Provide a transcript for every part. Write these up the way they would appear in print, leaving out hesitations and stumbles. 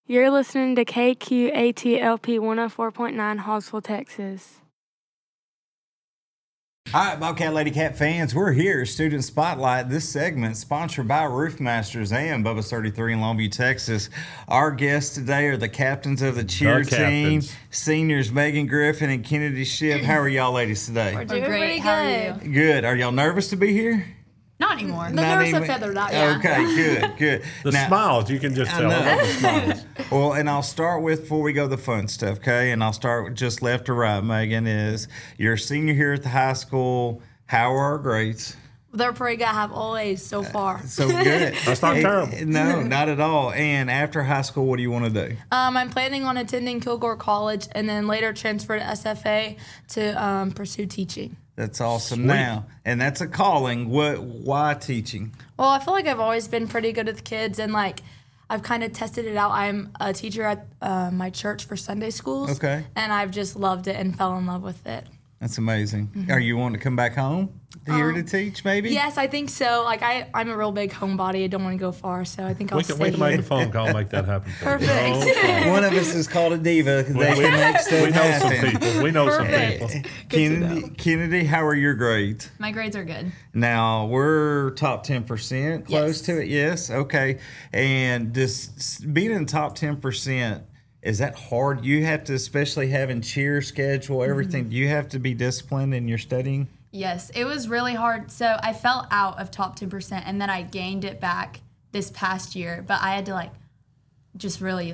You're listening to KQATLP 104.9 Hallsville, Texas. All right, Bobcat Lady Cat fans, we're here, Student Spotlight. This segment sponsored by Roofmasters and Bubba's 33 in Longview, Texas. Our guests today are the captains of the cheer team, seniors Megan Griffin and Kennedy Shipp. How are y'all ladies today? We're doing great. How are you? Good. Are y'all nervous to be here? Not anymore. The nerves have feathered out, yeah. Okay, good. The smiles, you can just tell. The smiles. Well, and I'll start with, before we go to the fun stuff, okay? And I'll start with just left to right, Megan, is you're a senior here at the high school. How are our grades? They're pretty good. I have all A's so far. So good. That's not terrible. No, not at all. And after high school, what do you want to do? I'm planning on attending Kilgore College and then later transfer to SFA to pursue teaching. That's awesome. Sweet. Now, and that's a calling. Why teaching? Well, I feel like I've always been pretty good with kids and like I've kind of tested it out. I'm a teacher at my church for Sunday schools. Okay. And I've just loved it and fell in love with it. That's amazing. Are you wanting to come back home here to teach, maybe? Yes, I think so. Like I'm a real big homebody. I don't want to go far, so I think I'll stay We can make here. a phone call and make that happen. Perfect. One of us is called a diva. They can make stuff We know some happen. people. We know some people. Kennedy, how are your grades? My grades are good. Now, we're top 10%, close Yes. to it, yes? Okay. And just being in top 10%, is that hard? You have to, especially having cheer schedule, everything, do you have to be disciplined in your studying? Yes, it was really hard. So I fell out of top 10% and then I gained it back this past year. But I had to just really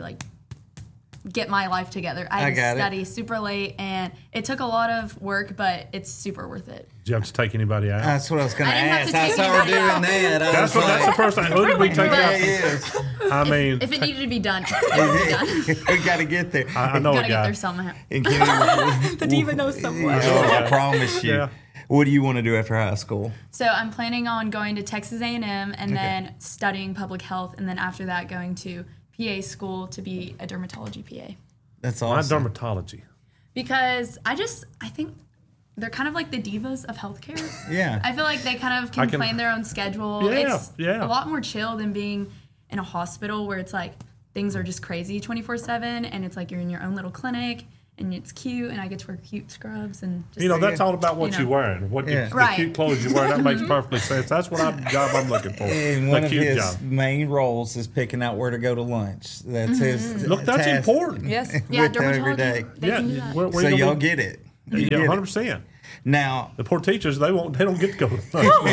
get my life together. I had to study super late and it took a lot of work, but it's super worth it. Did you have to take anybody out? That's what I was going to I didn't have ask. to I take saw her anybody doing out. that. That's the first thing. Who did we take out? Yes. I mean, If it needed to be done, it would be done. We got to get there. I know Gotta a get guy. there somehow. And Kennedy, The diva knows someone. I promise you. Yeah. What do you want to do after high school? So I'm planning on going to Texas A&M and then studying public health, and then after that going to PA school to be a dermatology PA. That's my awesome. dermatology. Because I think they're kind of like the divas of healthcare. Yeah. I feel like they kind of can plan their own schedule. Yeah, It's yeah. a lot more chill than being in a hospital where it's like things are just crazy 24/7 and it's like you're in your own little clinic and it's cute and I get to wear cute scrubs and just That's all about what you're wearing. The Right. cute clothes you're wearing, that makes perfectly sense. That's what job I'm looking for. And The one of cute his job. main roles is picking out where to go to lunch. That's his Look, that's task important. Yes. Yeah, with them every dermatology. day. They can do Yeah. that. where So you y'all gonna get it. go? You Yeah, get it. 100%. Now, The poor teachers, they don't get to go to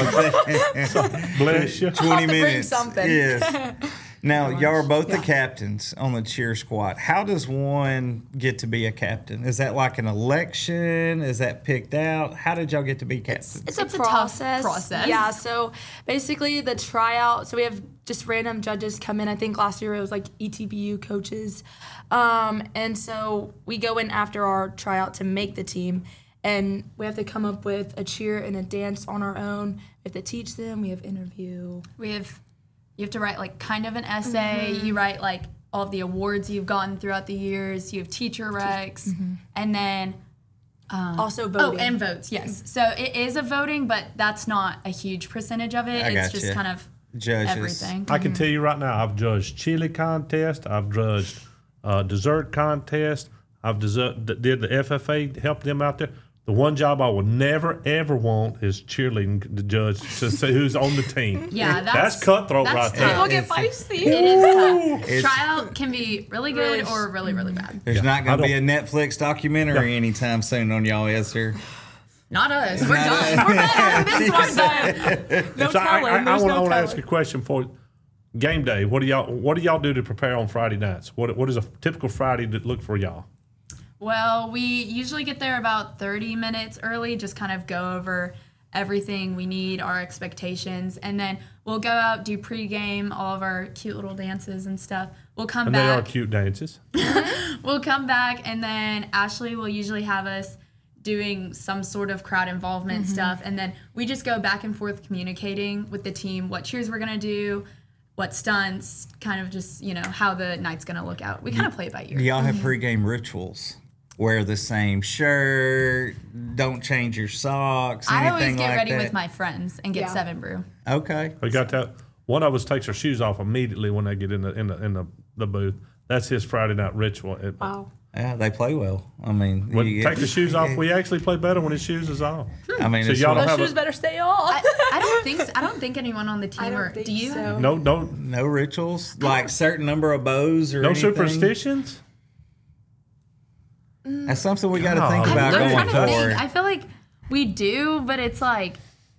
lunch. Bless you. 20 to bring minutes. something. Yes. Now, y'all are both the captains on the cheer squad. How does one get to be a captain? Is that like an election? Is that picked out? How did y'all get to be captains? It's a It's a tough process. process. Yeah, so basically the tryout, so we have just random judges come in. I think last year it was like ETBU coaches. And so we go in after our tryout to make the team. And we have to come up with a cheer and a dance on our own. We have to teach them. We have interview. You have to write kind of an essay. You write all of the awards you've gotten throughout the years. You have teacher recs, and then Also voting. and votes. Yes, so it is a voting, but that's not a huge percentage of it. I It's gotcha. just kind of Judges. everything. I can tell you right now, I've judged chili contest. I've judged dessert contest. I've did the FFA, helped them out there. The one job I would never, ever want is cheerleading the judge to say who's on the team. Yeah, that's cutthroat that's right tough. there. People get feisty. It is tough. It's- Tryout can be really good or really, really bad. There's not going I to be a Netflix documentary anytime soon on y'all, is there? Not us. We're done. We're done. This one's done. No So telling. I There's want no to ask telling. a question for game day. What do y'all do to prepare on Friday nights? What is a typical Friday to look for y'all? Well, we usually get there about 30 minutes early, just kind of go over everything we need, our expectations, and then we'll go out, do pregame, all of our cute little dances and stuff. We'll come And they are back. cute dances. We'll come back, and then Ashley will usually have us doing some sort of crowd involvement stuff, and then we just go back and forth communicating with the team what cheers we're going to do, what stunts, kind of just, how the night's going to look out. We kind of play it by ear. Do y'all have pregame rituals? Wear the same shirt, don't change your socks, anything I always get like ready that? with my friends and get Yeah. 7 Brew. Okay. We got that. One of us takes her shoes off immediately when they get in the booth. That's his Friday night ritual. Wow. Yeah, they play well. I mean, When you take the shoes off, we actually play better when his shoes is off. I mean, So it's y'all don't Those have shoes a, better stay on. I don't think anyone on the team. I don't Or think do you? so. no no rituals like certain number of bows or no anything? superstitions. That's something we got to God. think about I'm going trying to forward. think. I feel like we do, but it's like,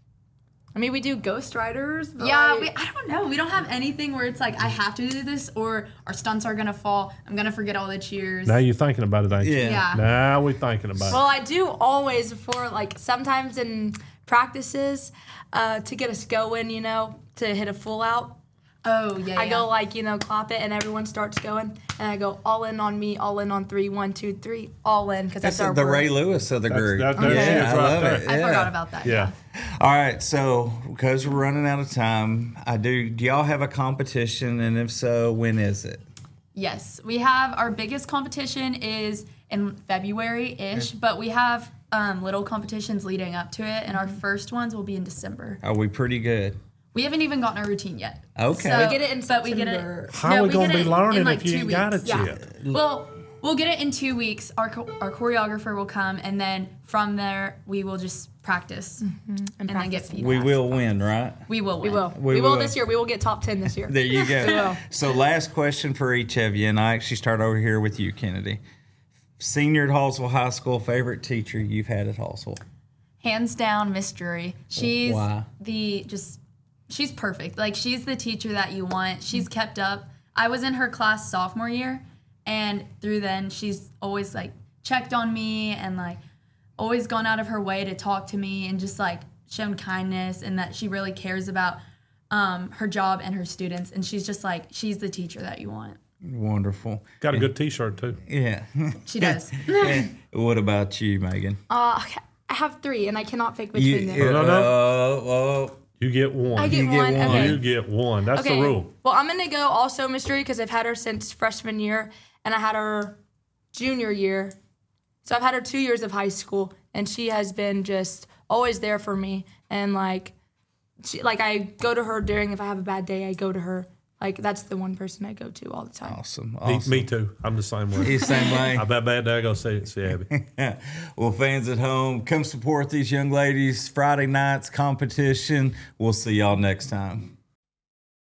I mean, we do Ghost Riders. But yeah, like, I don't know. We don't have anything where it's like I have to do this or our stunts are gonna fall. I'm gonna forget all the cheers. Now you're thinking about it, ain't you? Yeah. Yeah. Now we're thinking about well, I do always for like sometimes in practices to get us going, to hit a full out. Oh yeah. I go like, clap it and everyone starts going. And I go all in on me, all in on 3, 1, 2, 3, all in. Because that's That's our the word. Ray Lewis of the That's- group. that- there she yeah, is I right love there. it. I Yeah. forgot about that. it. Yeah. All right, so because we're running out of time, do y'all have a competition, and if so, when is it? Yes, we have our biggest competition is in February-ish, but we have little competitions leading up to it, and our first ones will be in December. Are we pretty good? We haven't even gotten our routine yet. Okay. So, We get it in but we get September. it. How no, are we we going get to it be in, learning like, if you 2 ain't got weeks. it Yeah. yet? Well, we'll get it in 2 weeks. Our choreographer will come, and then from there we will just practice and then get feedback. We will win, right? We will. We Win. will. We We will will. this year. We will get top 10 this year. There you go. will. So last question for each of you, and I actually start over here with you, Kennedy. Senior at Hallsville High School, favorite teacher you've had at Hallsville? Hands down, Miss Drury. She's Why? she's perfect. Like she's the teacher that you want. She's kept up. I was in her class sophomore year, and through then she's always like checked on me and like always gone out of her way to talk to me and just like shown kindness and that she really cares about her job and her students. And she's just like she's the teacher that you want. Wonderful. Got a good T-shirt too. Yeah. She does. What about you, Megan? I have 3, and I cannot pick between them. No. You get one. I get You get one. one. Okay. You get one. That's Okay. the rule. Well, I'm gonna go also mystery because I've had her since freshman year, and I had her junior year. So I've had her 2 years of high school, and she has been just always there for me. And like I go to her during if I have a bad day, I go to her. Like that's the one person I go to all the time. Awesome. Me too. I'm the same way. He's the same way. I bet bad day I go see Abby. Well, fans at home, come support these young ladies. Friday night's competition. We'll see y'all next time.